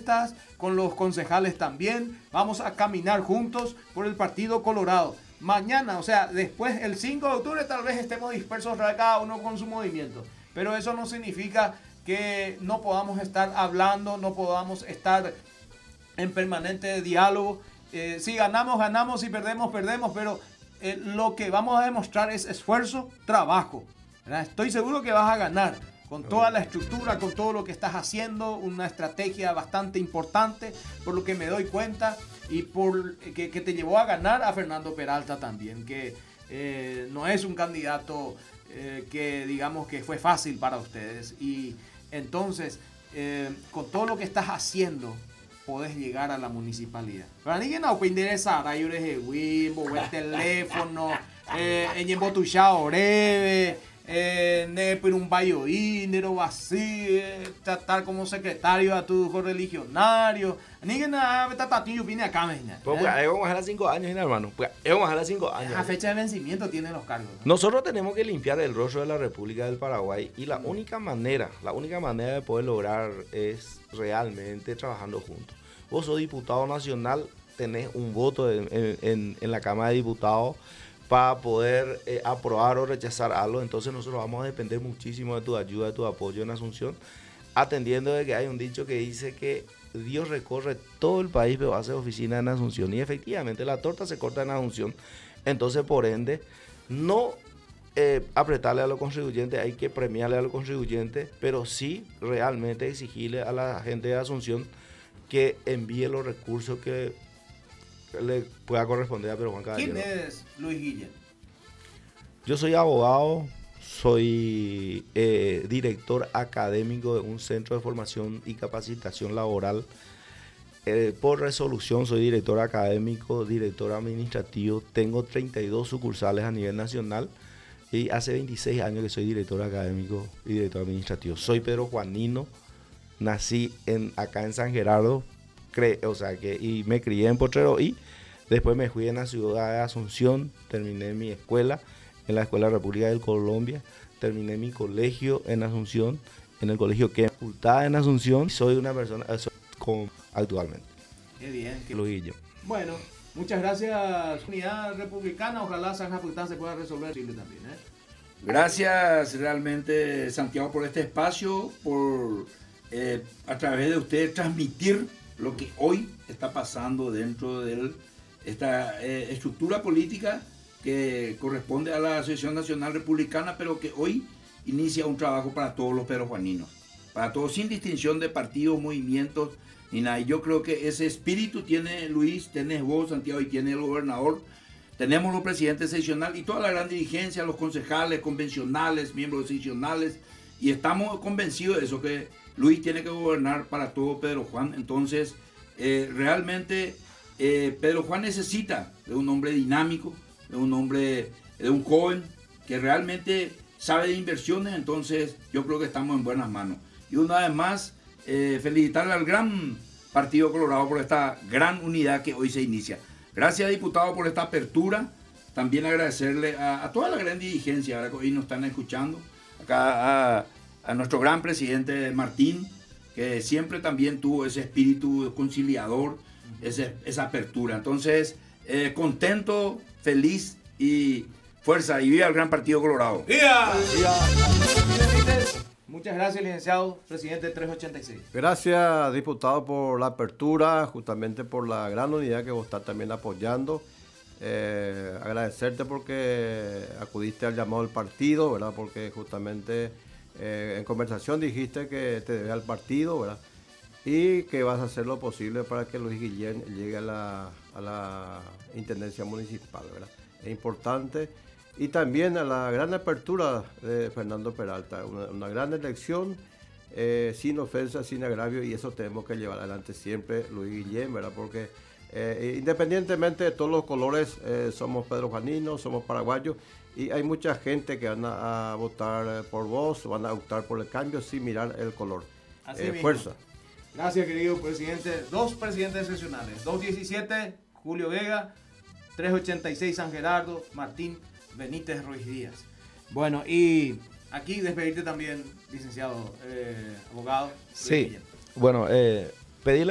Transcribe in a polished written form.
metas, con los concejales también. Vamos a caminar juntos por el Partido Colorado. Mañana, o sea, después el 5 de octubre tal vez estemos dispersos cada uno con su movimiento. Pero eso no significa que no podamos estar hablando, no podamos estar en permanente diálogo. Si ganamos, ganamos, si perdemos, perdemos, pero lo que vamos a demostrar es esfuerzo, trabajo, ¿verdad? Estoy seguro que vas a ganar con toda la estructura, con todo lo que estás haciendo, una estrategia bastante importante, por lo que me doy cuenta, y por que te llevó a ganar a Fernando Peralta también, que no es un candidato que digamos que fue fácil para ustedes. Y entonces, con todo lo que estás haciendo, podés llegar a la municipalidad. Pero a nadie no puede interesar, hay un Wimbo, el teléfono, en Botuchao breve, por un bayo dinero así, tratar como secretario a tu correligionario. Nadie nada, tatatillo viene acá, pues ahí vamos a dejar 5 años, hermano. Pues ahí vamos a dejar 5 años. A fecha de vencimiento tienen los cargos, ¿no? Nosotros tenemos que limpiar el rostro de la República del Paraguay y la única manera de poder lograr es realmente trabajando juntos. Vos sos diputado nacional, tenés un voto en la Cámara de Diputados para poder aprobar o rechazar algo. Entonces nosotros vamos a depender muchísimo de tu ayuda, de tu apoyo en Asunción, atendiendo de que hay un dicho que dice que Dios recorre todo el país pero hace oficina en Asunción, y efectivamente la torta se corta en Asunción. Entonces, por ende, no apretarle a los contribuyentes, hay que premiarle a los contribuyentes, pero sí realmente exigirle a la gente de Asunción que envíe los recursos que le pueda corresponder a Pedro Juan Caballero. ¿Quién es Luis Guillén? Yo soy abogado, soy director académico de un centro de formación y capacitación laboral. Por resolución soy director académico, director administrativo, tengo 32 sucursales a nivel nacional y hace 26 años que soy director académico y director administrativo. Soy Pedro Juanino, nací acá en San Gerardo, y me crié en Potrero, y después me fui en la ciudad de Asunción, terminé mi escuela en la Escuela República de Colombia, terminé mi colegio en Asunción, en el colegio que facultad en Asunción, y soy una persona actualmente. Qué bien. Luis. Bueno, muchas gracias, Unidad Republicana. Ojalá San Japuitán se pueda resolver Chile también, Gracias realmente, Santiago, por este espacio, por a través de usted transmitir lo que hoy está pasando dentro de esta estructura política que corresponde a la Asociación Nacional Republicana, pero que hoy inicia un trabajo para todos los pedrojuaninos, para todos, sin distinción de partidos, movimientos, ni nada. Y yo creo que ese espíritu tiene Luis, tenés vos, Santiago, y tiene el gobernador. Tenemos los presidentes seccionales y toda la gran dirigencia, los concejales, convencionales, miembros seccionales, y estamos convencidos de eso, que Luis tiene que gobernar para todo Pedro Juan. Entonces, realmente Pedro Juan necesita de un hombre dinámico, de un joven que realmente sabe de inversiones. Entonces, yo creo que estamos en buenas manos. Y una vez más, felicitarle al gran Partido Colorado por esta gran unidad que hoy se inicia. Gracias, diputado, por esta apertura. También agradecerle a toda la gran dirigencia, ¿verdad?, que hoy nos están escuchando. Acá a nuestro gran presidente Martín, que siempre también tuvo ese espíritu conciliador, esa apertura. Entonces, contento, feliz y fuerza. Y viva el gran Partido Colorado. ¡Viva! Muchas gracias, licenciado presidente 386. Gracias, diputado, por la apertura, justamente por la gran unidad que vos estás también apoyando. Agradecerte porque acudiste al llamado del partido, ¿verdad? Porque justamente en conversación dijiste que te debes al partido, ¿verdad? Y que vas a hacer lo posible para que Luis Guillén llegue a la intendencia municipal, ¿verdad? Es importante. Y también a la gran apertura de Fernando Peralta, una gran elección, sin ofensa, sin agravio, y eso tenemos que llevar adelante siempre, Luis Guillén, ¿verdad? Porque independientemente de todos los colores, somos pedrojuaninos, somos paraguayos, y hay mucha gente que van a votar por vos, van a optar por el cambio sin mirar el color. Fuerza. Gracias, querido presidente. 2 presidentes seccionales, 217, Julio Vega, 386, San Gerardo, Martín Benítez Ruiz Díaz. Bueno, y aquí despedirte también, licenciado abogado. Sí, bueno, pedirle